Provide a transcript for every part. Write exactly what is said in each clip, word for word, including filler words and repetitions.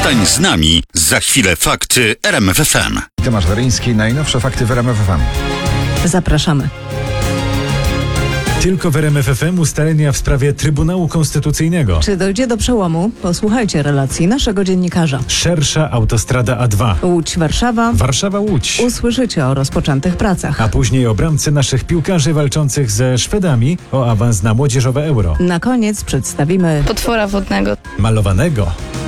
Zostań z nami. Za chwilę fakty R M F F M. Tomasz Weryński, najnowsze fakty w R M F F M. Zapraszamy. Tylko w R M F F M ustalenia w sprawie Trybunału Konstytucyjnego. Czy dojdzie do przełomu? Posłuchajcie relacji naszego dziennikarza. Szersza autostrada A dwa. Łódź-Warszawa. Warszawa-Łódź. Usłyszycie o rozpoczętych pracach. A później o bramce naszych piłkarzy walczących ze Szwedami o awans na młodzieżowe Euro. Na koniec przedstawimy potwora wodnego. Malowanego.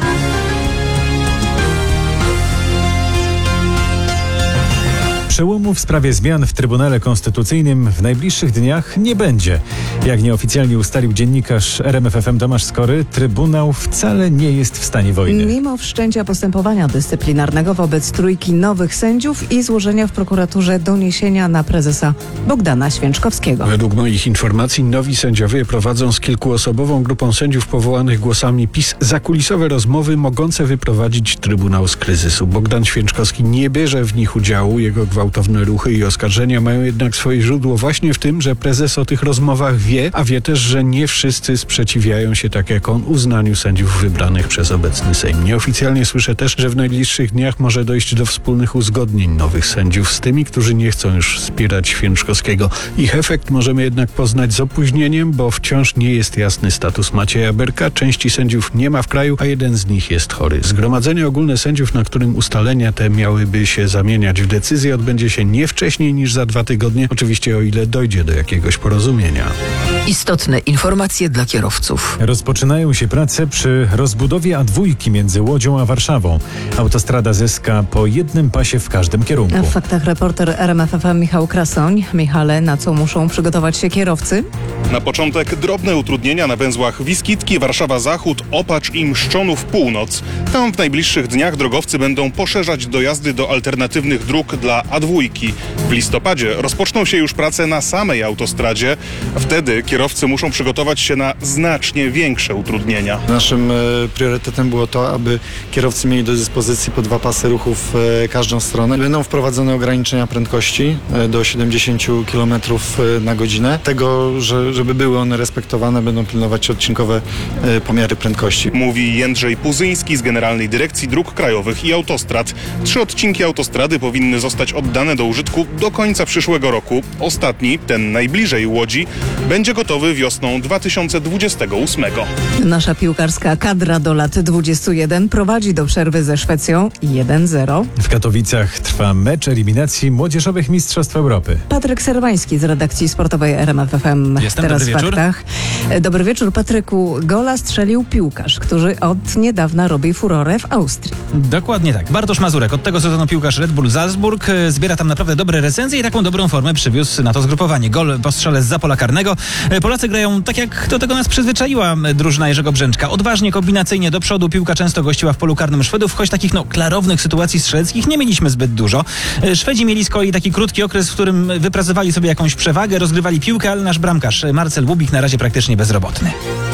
Przełomu w sprawie zmian w Trybunale Konstytucyjnym w najbliższych dniach nie będzie. Jak nieoficjalnie ustalił dziennikarz R M F F M Tomasz Skory, Trybunał wcale nie jest w stanie wojny. Mimo wszczęcia postępowania dyscyplinarnego wobec trójki nowych sędziów i złożenia w prokuraturze doniesienia na prezesa Bogdana Święczkowskiego. Według moich informacji nowi sędziowie prowadzą z kilkuosobową grupą sędziów powołanych głosami PiS zakulisowe rozmowy mogące wyprowadzić Trybunał z kryzysu. Bogdan Święczkowski nie bierze w nich udziału, jego gwałtowne ruchy i oskarżenia mają jednak swoje źródło właśnie w tym, że prezes o tych rozmowach wie, a wie też, że nie wszyscy sprzeciwiają się tak jak on uznaniu sędziów wybranych przez obecny Sejm. Nieoficjalnie słyszę też, że w najbliższych dniach może dojść do wspólnych uzgodnień nowych sędziów z tymi, którzy nie chcą już wspierać Święczkowskiego. Ich efekt możemy jednak poznać z opóźnieniem, bo wciąż nie jest jasny status Macieja Berka. Części sędziów nie ma w kraju, a jeden z nich jest chory. Zgromadzenie ogólne sędziów, na którym ustalenia te miałyby się zamieniać w decyzję, odbędzie się nie wcześniej niż za dwa tygodnie, oczywiście o ile dojdzie do jakiegoś porozumienia. Istotne informacje dla kierowców. Rozpoczynają się prace przy rozbudowie A dwa między Łodzią a Warszawą. Autostrada zyska po jednym pasie w każdym kierunku. W faktach reporter R M F F M Michał Krasoń. Michale, na co muszą przygotować się kierowcy? Na początek drobne utrudnienia na węzłach Wiskitki, Warszawa Zachód, Opacz i Mszczonów Północ. Tam w najbliższych dniach drogowcy będą poszerzać dojazdy do alternatywnych dróg dla A dwa. W listopadzie rozpoczną się już prace na samej autostradzie. Wtedy kierowcy muszą przygotować się na znacznie większe utrudnienia. Naszym e, priorytetem było to, aby kierowcy mieli do dyspozycji po dwa pasy ruchu w e, każdą stronę. Będą wprowadzone ograniczenia prędkości e, do siedemdziesiąt kilometrów na godzinę. Tego, że, żeby były one respektowane, będą pilnować odcinkowe e, pomiary prędkości. Mówi Jędrzej Puzyński z Generalnej Dyrekcji Dróg Krajowych i Autostrad. Trzy odcinki autostrady powinny zostać oddane do użytku do końca przyszłego roku. Ostatni, ten najbliżej Łodzi, będzie gotowy wiosną dwa tysiące dwudziestego ósmego. Nasza piłkarska kadra do lat dwudziestu jeden prowadzi do przerwy ze Szwecją jeden zero. W Katowicach trwa mecz eliminacji Młodzieżowych Mistrzostw Europy. Patryk Serwański z redakcji sportowej R M F F M. Jestem, Teraz dobry w wieczór. faktach. Dobry wieczór, Patryku. Gola strzelił piłkarz, który od niedawna robi furorę w Austrii. Dokładnie tak. Bartosz Mazurek, od tego sezonu piłkarz Red Bull Salzburg, zbiera tam naprawdę dobre recenzje i taką dobrą formę przywiózł na to zgrupowanie. Gol po strzale zza pola karnego. Polacy grają tak, jak do tego nas przyzwyczaiła drużyna Jerzego Brzęczka. Odważnie, kombinacyjnie do przodu. Piłka często gościła w polu karnym Szwedów, choć takich no klarownych sytuacji strzeleckich nie mieliśmy zbyt dużo. Szwedzi mieli z kolei taki krótki okres, w którym wypracowali sobie jakąś przewagę, rozgrywali piłkę, ale nasz bramkarz Marcel Łubik na razie praktycznie bezrobotny.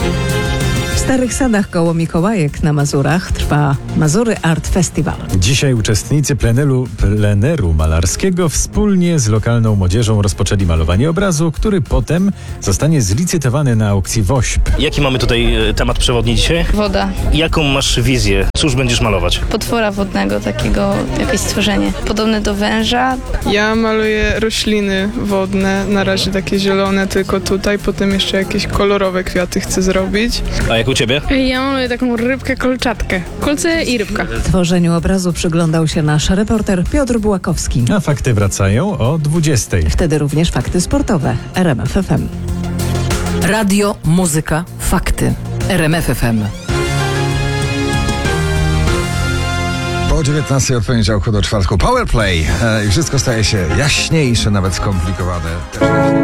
W Starych Sadach koło Mikołajek na Mazurach trwa Mazury Art Festival. Dzisiaj uczestnicy pleneru, pleneru malarskiego wspólnie z lokalną młodzieżą rozpoczęli malowanie obrazu, który potem zostanie zlicytowany na aukcji WOŚP. Jaki mamy tutaj e, temat przewodni dzisiaj? Woda. Jaką masz wizję? Cóż będziesz malować? Potwora wodnego, takiego jakieś stworzenie. Podobne do węża. Ja maluję rośliny wodne, na razie takie zielone tylko tutaj, potem jeszcze jakieś kolorowe kwiaty chcę zrobić. A jak u ciebie? Ja maluję taką rybkę kolczatkę. Kolce i rybka. Tworzeniu obrazu przyglądał się nasz reporter Piotr Bułakowski. A fakty wracają o dwudziestej. Wtedy również fakty sportowe. R M F F M. Radio, muzyka, fakty. R M F F M. Po dziewiętnastej od poniedziałku do czwartku Powerplay. E, I wszystko staje się jaśniejsze, nawet skomplikowane.